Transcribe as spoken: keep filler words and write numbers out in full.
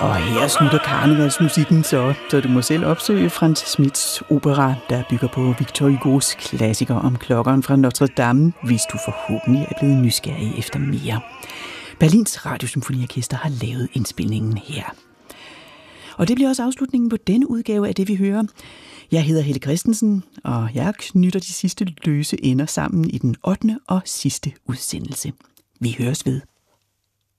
Og her slutter karnevalsmusikken så, så du må selv opsøge Franz Schmidts opera, der bygger på Victor Hugos klassiker om klokkeren fra Notre Dame, hvis du forhåbentlig er blevet nysgerrig efter mere. Berlins Radiosymfoniorkester har lavet indspilningen her. Og det bliver også afslutningen på denne udgave af det, vi hører. Jeg hedder Helle Christensen, og jeg knytter de sidste løse ender sammen i den ottende og sidste udsendelse. Vi høres ved.